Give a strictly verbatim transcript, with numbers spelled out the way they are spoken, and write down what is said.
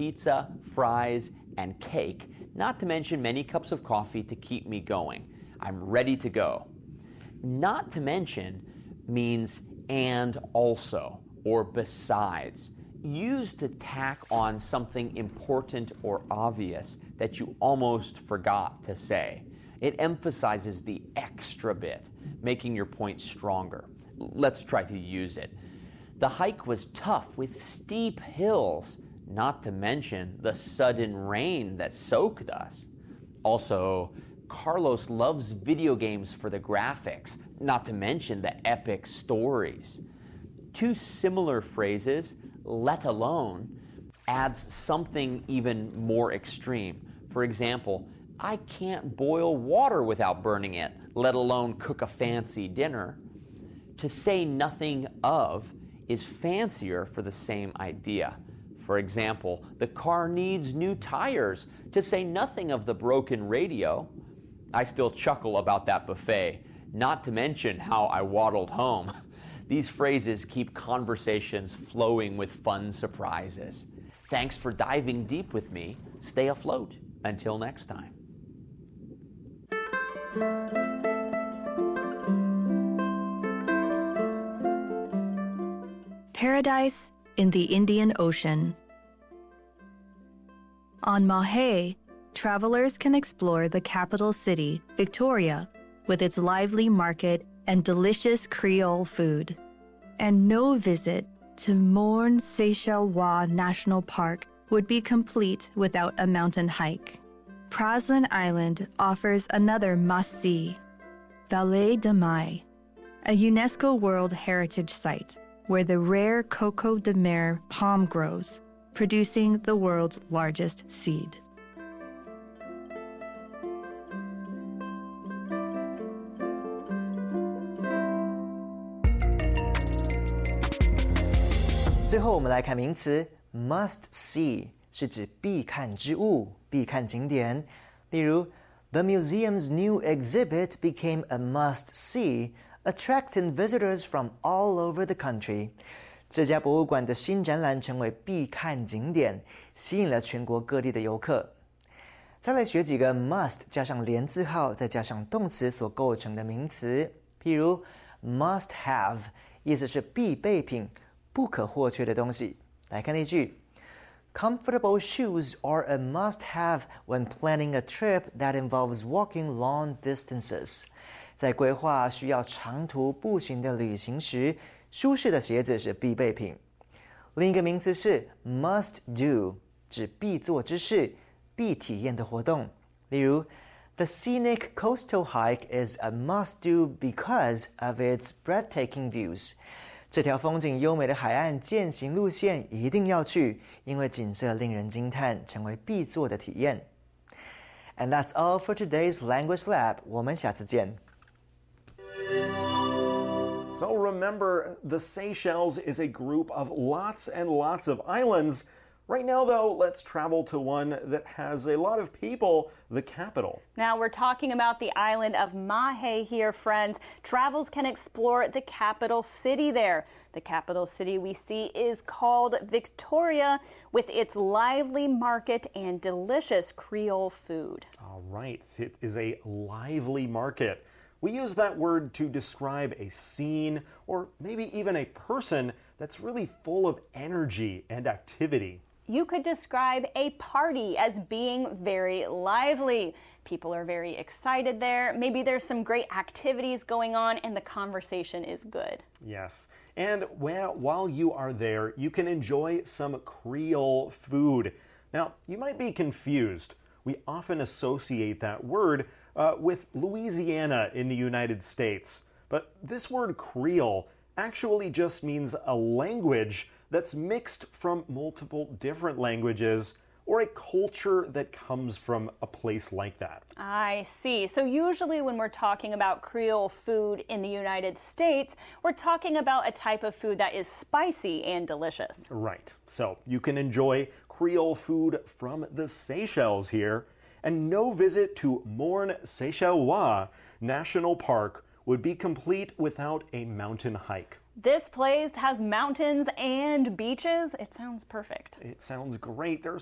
pizza, fries, and cake, not to mention many cups of coffee to keep me going. I'm ready to go. Not to mention means and also or besides, used to tack on something important or obvious that you almost forgot to say. It emphasizes the extra bit, making your point stronger. Let's try to use it. The hike was tough with steep hills, not to mention the sudden rain that soaked us. Also, Carlos loves video games for the graphics, not to mention the epic stories. Two similar phrases, let alone, adds something even more extreme. For example, I can't boil water without burning it, let alone cook a fancy dinner. To say nothing of is fancier for the same idea. For example, the car needs new tires, to say nothing of the broken radio. I still chuckle about that buffet, not to mention how I waddled home. These phrases keep conversations flowing with fun surprises. Thanks for diving deep with me. Stay afloat. Until next time. Paradise in the Indian Ocean. On Mahe, travelers can explore the capital city, Victoria, with its lively market and delicious Creole food. And no visit to Morne Seychellois National Park would be complete without a mountain hike. Praslin Island offers another must-see, Vallée de Mai, a UNESCO World Heritage Site where the rare Coco de Mer palm grows, producing the world's largest seed. 「最后我们来看名词 must see， 是指必看之物、必看景点。例如 The museum's new exhibit became a must-see, attracting visitors from all over the country. 这家博物馆的新展览成为必看景点，吸引了全国各地的游客。再来学几个 must 加上连字号再加上动词所构成的名词，譬如 must have， 意思是必备品，不可或缺的东西。来看例句 Comfortable shoes are a must-have when planning a trip that involves walking long distances. 在规划需要长途步行的旅行时，舒适的鞋子是必备品。另一个名词是 must do， 指必做之事、必体验的活动。例如 The scenic coastal hike is a must-do because of its breathtaking views. 这条风景优美的海岸健行路线一定要去，因为景色令人惊叹，成为必做的体验。And that's all for today's Language Lab. 我们下次见。 So remember, the Seychelles is a group of lots and lots of islands. Right now, though, let's travel to one that has a lot of people, the capital. Now, we're talking about the island of Mahe here, friends. Travels can explore the capital city there. The capital city we see is called Victoria, with its lively market and delicious Creole food. All right, it is a lively market. We use that word to describe a scene or maybe even a person that's really full of energy and activity. You could describe a party as being very lively. People are very excited there. Maybe there's some great activities going on and the conversation is good. Yes. And well, while you are there, you can enjoy some Creole food. Now, you might be confused. We often associate that word uh, with Louisiana in the United States. But this word Creole actually just means a language that's mixed from multiple different languages or a culture that comes from a place like that. I see. So usually when we're talking about Creole food in the United States, we're talking about a type of food that is spicy and delicious. Right. So you can enjoy Creole food from the Seychelles here, and no visit to Morne Seychellois National Park would be complete without a mountain hike. This place has mountains and beaches. It sounds perfect. It sounds great. There's